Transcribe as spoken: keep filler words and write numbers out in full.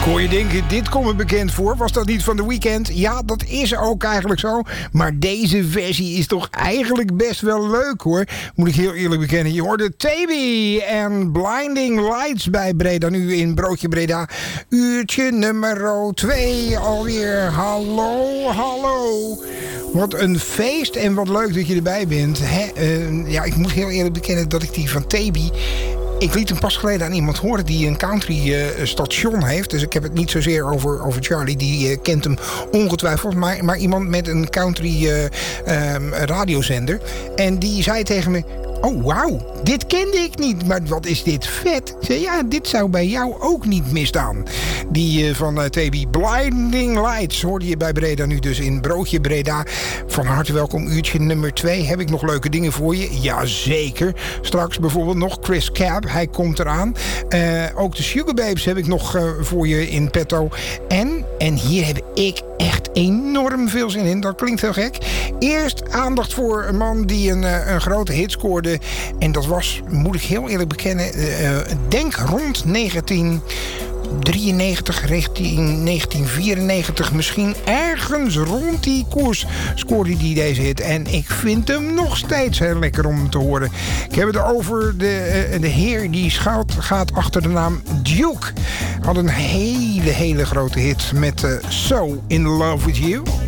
Kon je denken, dit komt me bekend voor. Was dat niet van The Weeknd? Ja, dat is ook eigenlijk zo. Maar deze versie is toch eigenlijk best wel leuk, hoor. Moet ik heel eerlijk bekennen. Je hoorde Taby en Blinding Lights bij Breda. Nu in Broodje Breda. Uurtje nummer twee alweer. Hallo, hallo. Wat een feest en wat leuk dat je erbij bent. Hè? Uh, ja, ik moet heel eerlijk bekennen dat ik die van Taby... Ik liet hem pas geleden aan iemand horen die een country uh, station heeft. Dus ik heb het niet zozeer over, over Charlie. Die uh, kent hem ongetwijfeld. Maar, maar iemand met een country uh, um, radiozender. En die zei tegen me... Oh, wauw, dit kende ik niet. Maar wat is dit vet. Ik zei, ja, dit zou bij jou ook niet misstaan. Die uh, van uh, T B Blinding Lights hoorde je bij Breda nu dus in Broodje Breda. Van harte welkom, uurtje nummer twee. Heb ik nog leuke dingen voor je? Jazeker. Straks bijvoorbeeld nog Chris Cab. Hij komt eraan. Uh, ook de Sugar Babes heb ik nog uh, voor je in petto. En, en hier heb ik echt enorm veel zin in. Dat klinkt heel gek. Eerst aandacht voor een man die een, uh, een grote hit scoorde. En dat was, moet ik heel eerlijk bekennen, uh, denk rond negentien drieënnegentig, richting negentien vierennegentig, misschien ergens rond die koers scoorde hij deze hit. En ik vind hem nog steeds heel lekker om te horen. Ik heb het over de, uh, de heer die schuilt gaat achter de naam Duke. Had een hele, hele grote hit met uh, So In Love With You.